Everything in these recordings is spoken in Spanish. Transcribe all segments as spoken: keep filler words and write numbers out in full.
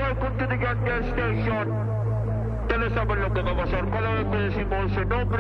welcome to the Gas Gas Station. Ustedes saben lo que va a pasar cada vez que decimos ese nombre.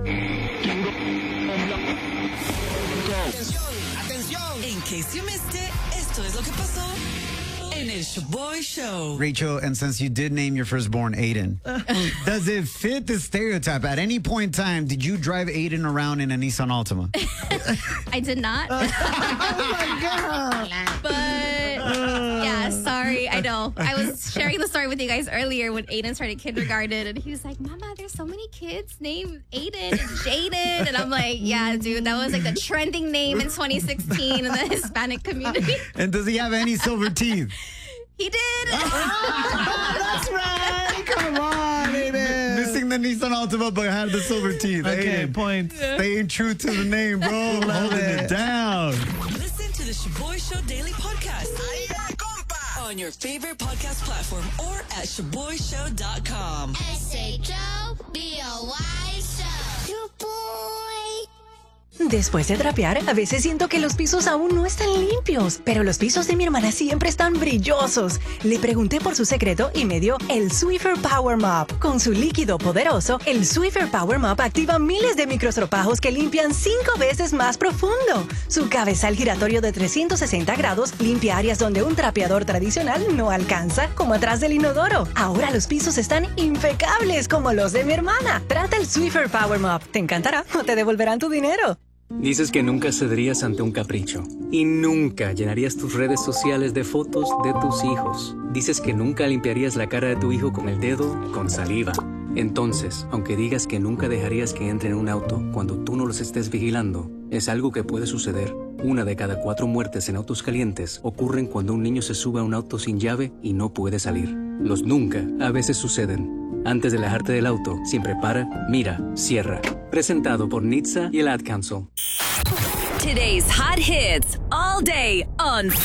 Atención, atención. In case you missed it, esto es lo que pasó en el Shaboy Show. Rachel, and since you did name your firstborn Aiden, does it fit the stereotype? At any point in time, did you drive Aiden around in a Nissan Altima? I did not. Oh my God. But yeah, sorry. I know. I was sharing the story with you guys earlier when Aiden started kindergarten, and he was like, Mama, there's so many kids named Aiden and Jaden. And I'm like, yeah, dude, that was like the trending name in twenty sixteen in the Hispanic community. And does he have any silver teeth? He did. Oh, that's right. Come on, Aiden. Missing the Nissan Altima, but had the silver teeth. Okay, Aiden, point. staying true to the name, bro. Holding it. it down. Listen to the Shaboy Show Daily Podcast on your favorite podcast platform or at shaboy show dot com. S H O B O Y Show. Shaboy. Después de trapear, a veces siento que los pisos aún no están limpios, pero los pisos de mi hermana siempre están brillosos. Le pregunté por su secreto y me dio el Swiffer Power Mop. Con su líquido poderoso, el Swiffer Power Mop activa miles de microstropajos que limpian cinco veces más profundo. Su cabezal giratorio de trescientos sesenta grados limpia áreas donde un trapeador tradicional no alcanza, como atrás del inodoro. Ahora los pisos están impecables como los de mi hermana. Trata el Swiffer Power Mop. Te encantará o te devolverán tu dinero. Dices que nunca cederías ante un capricho y nunca llenarías tus redes sociales de fotos de tus hijos. Dices que nunca limpiarías la cara de tu hijo con el dedo con saliva. Entonces, aunque digas que nunca dejarías que entren en un auto cuando tú no los estés vigilando, es algo que puede suceder. Una de cada cuatro muertes en autos calientes ocurren cuando un niño se sube a un auto sin llave y no puede salir. Los nunca a veces suceden. Antes de alejarte del auto, siempre para, mira, cierra. Presentado por N H T S A y el Ad Council. Today's hot hits all day on